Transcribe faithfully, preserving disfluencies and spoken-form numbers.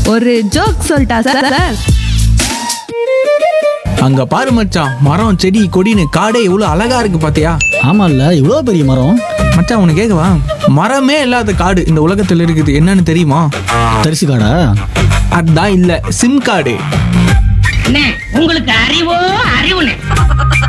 ஒரு ஜோக் சொல்லிட்டா sir sir. அங்க பாரு மச்சான், மரம் செடி கொடின்னு காடே இவ்வளவு அழகா இருக்கு பாத்தியா? ஆமால்ல, இவ்வளோ பெரிய மரம். மச்சான் உனக்கு கேட்கவா, மரமே இல்லாத காடு இந்த உலகத்துல இருக்குது என்னன்னு தெரியுமா? தரிசு காடா? அதான் இல்ல, சிம் கார்டு. உங்களுக்கு அறிவோ அறிவுனே